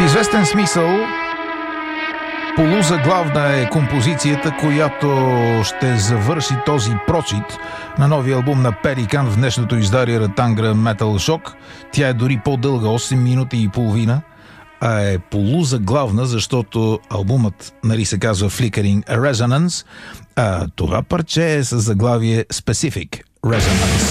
известен смисъл полузаглавна е композицията, която ще завърши този прочит на новия албум на Пеликан в днешното издание Ратангра Metal Shock. Тя е дори по-дълга, 8 минути и половина, а е полузаглавна, защото албумът, нали, се казва Flickering Resonance, а това парче е с заглавие Specific Resonance.